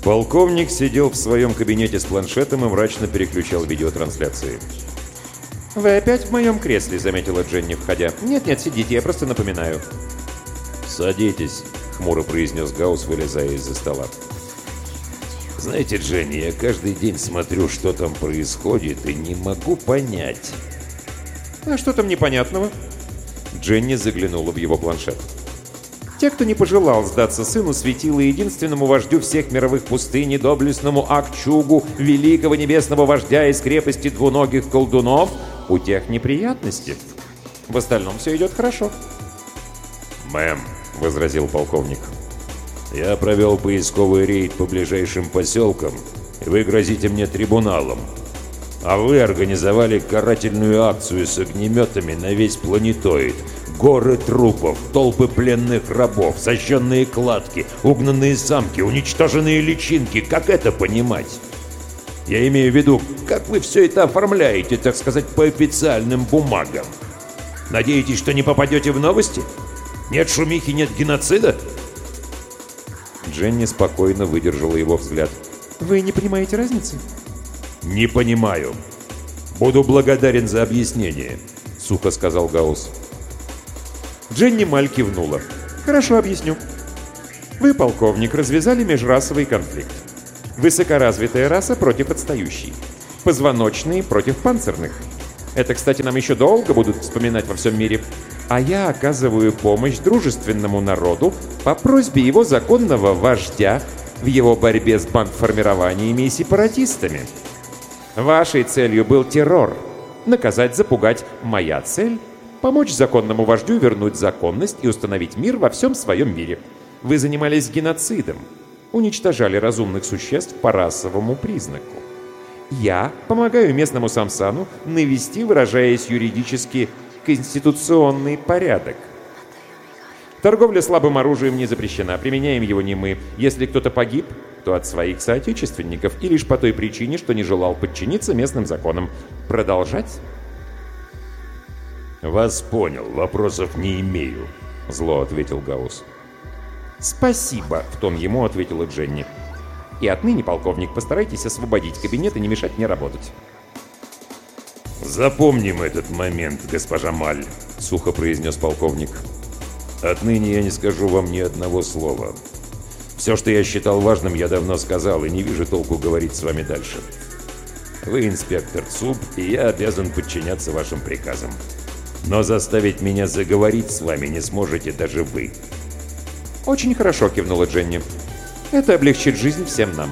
Полковник сидел в своем кабинете с планшетом и мрачно переключал видеотрансляции. «Вы опять в моем кресле», — заметила Дженни, входя. «Нет-нет, сидите, я просто напоминаю». «Садитесь», — хмуро произнес Гаусс, вылезая из-за стола. «Знаете, Дженни, я каждый день смотрю, что там происходит, и не могу понять». «А что там непонятного?» Дженни заглянула в его планшет. Те, кто не пожелал сдаться сыну светила единственному вождю всех мировых пустынь, доблестному Акчугу, великого небесного вождя из крепости двуногих колдунов, у тех неприятности. В остальном все идет хорошо. «Мэм», — возразил полковник, — «я провел поисковый рейд по ближайшим поселкам, и вы грозите мне трибуналом. А вы организовали карательную акцию с огнеметами на весь планетоид. Горы трупов, толпы пленных рабов, сожженные кладки, угнанные самки, уничтоженные личинки. Как это понимать? Я имею в виду, как вы все это оформляете, так сказать, по официальным бумагам? Надеетесь, что не попадете в новости? Нет шумихи, нет геноцида?» Дженни спокойно выдержала его взгляд. «Вы не понимаете разницы?» «Не понимаю. Буду благодарен за объяснение», — сухо сказал Гаусс. Дженни Маль кивнула. «Хорошо, объясню. Вы, полковник, развязали межрасовый конфликт. Высокоразвитая раса против отстающей. Позвоночные против панцирных. Это, кстати, нам еще долго будут вспоминать во всем мире. А я оказываю помощь дружественному народу по просьбе его законного вождя в его борьбе с бандформированиями и сепаратистами. Вашей целью был террор. Наказать, запугать. Моя цель — помочь законному вождю вернуть законность и установить мир во всем своем мире. Вы занимались геноцидом. Уничтожали разумных существ по расовому признаку. Я помогаю местному Самсану навести, выражаясь юридически, конституционный порядок. Торговля слабым оружием не запрещена, применяем его не мы. Если кто-то погиб, то от своих соотечественников и лишь по той причине, что не желал подчиниться местным законам. Продолжать?» «Вас понял, вопросов не имею», — зло ответил Гаусс. «Спасибо», — в тон ему ответила Дженни. «И отныне, полковник, постарайтесь освободить кабинет и не мешать мне работать». «Запомним этот момент, госпожа Маль», — сухо произнес полковник. «Отныне я не скажу вам ни одного слова. Все, что я считал важным, я давно сказал, и не вижу толку говорить с вами дальше. Вы инспектор ЦУП, и я обязан подчиняться вашим приказам. Но заставить меня заговорить с вами не сможете даже вы». «Очень хорошо», — кивнула Дженни. «Это облегчит жизнь всем нам».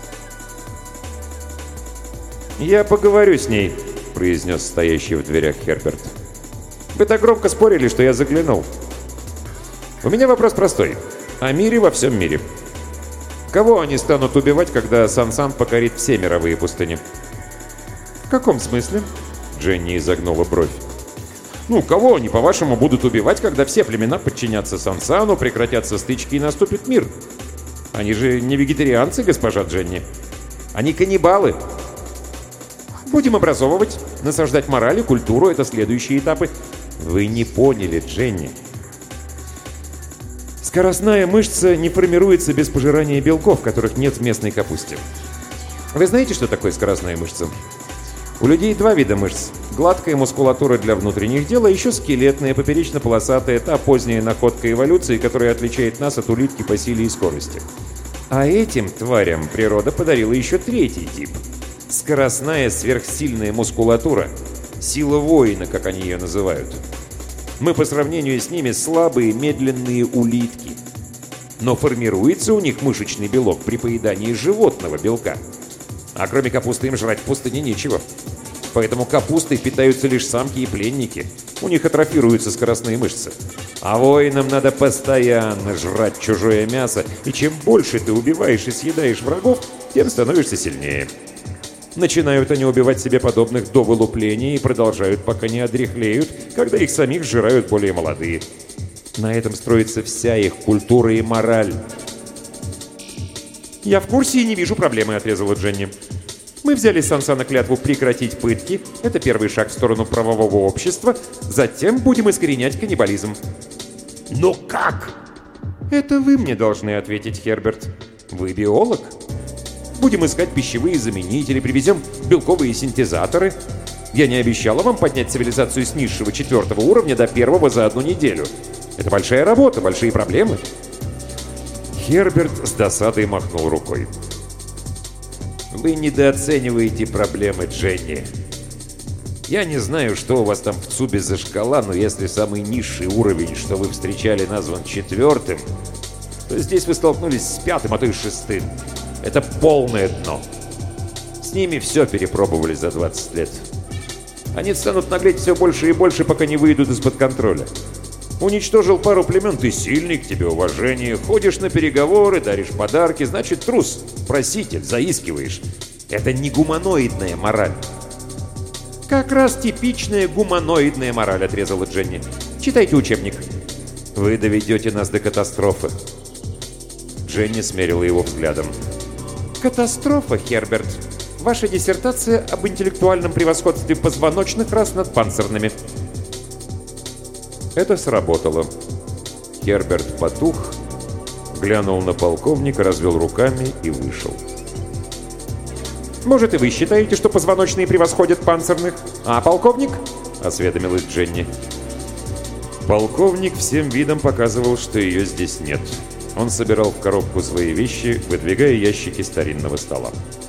«Я поговорю с ней», — произнес стоящий в дверях Херберт. «Вы так громко спорили, что я заглянул. У меня вопрос простой. О мире во всем мире. Кого они станут убивать, когда Сан-Сан покорит все мировые пустыни?» «В каком смысле?» — Дженни изогнула бровь. «Ну, кого они, по-вашему, будут убивать, когда все племена подчинятся Сан-Сану, прекратятся стычки и наступит мир? Они же не вегетарианцы, госпожа Дженни. Они каннибалы. Будем образовывать, насаждать мораль и культуру — это следующие этапы». «Вы не поняли, Дженни. Скоростная мышца не формируется без пожирания белков, которых нет в местной капусте. Вы знаете, что такое скоростная мышца? У людей два вида мышц. Гладкая мускулатура для внутренних дел, а еще скелетная, поперечно-полосатая, та поздняя находка эволюции, которая отличает нас от улитки по силе и скорости. А этим тварям природа подарила еще третий тип. Скоростная сверхсильная мускулатура. Сила воина, как они ее называют. Мы по сравнению с ними слабые, медленные улитки. Но формируется у них мышечный белок при поедании животного белка. А кроме капусты им жрать в пустыне нечего. Поэтому капустой питаются лишь самки и пленники. У них атрофируются скоростные мышцы. А воинам надо постоянно жрать чужое мясо. И чем больше ты убиваешь и съедаешь врагов, тем становишься сильнее. Начинают они убивать себе подобных до вылупления и продолжают, пока не одряхлеют, когда их самих сжирают более молодые. На этом строится вся их культура и мораль. «Я в курсе и не вижу проблемы», — отрезала Дженни. «Мы взяли с Сан-Сана клятву прекратить пытки. Это первый шаг в сторону правового общества. Затем будем искоренять каннибализм». «Но как?» «Это вы мне должны ответить, Херберт. Вы биолог. Будем искать пищевые заменители, привезем белковые синтезаторы. Я не обещала вам поднять цивилизацию с низшего 4-го уровня до 1-го за одну неделю. Это большая работа, большие проблемы». Херберт с досадой махнул рукой. «Вы недооцениваете проблемы, Дженни. Я не знаю, что у вас там в ЦУБе за шкала, но если самый низший уровень, что вы встречали, назван 4-м, то здесь вы столкнулись с 5-м, а то и 6-м. Это полное дно. С ними все перепробовали за 20 лет. Они станут наглеть все больше и больше, пока не выйдут из-под контроля. Уничтожил пару племен, ты сильный, к тебе уважение, ходишь на переговоры, даришь подарки, значит трус, проситель, заискиваешь. Это не гуманоидная мораль». «Как раз типичная гуманоидная мораль», — отрезала Дженни. «Читайте учебник». «Вы доведете нас до катастрофы». Дженни смерила его взглядом. «Катастрофа, Херберт. Ваша диссертация об интеллектуальном превосходстве позвоночных рас над панцирными». Это сработало. Херберт потух, глянул на полковника, развел руками и вышел. «Может, и вы считаете, что позвоночные превосходят панцирных? А, полковник?» — осведомилась Дженни. Полковник всем видом показывал, что ее здесь нет. Он собирал в коробку свои вещи, выдвигая ящики старинного стола.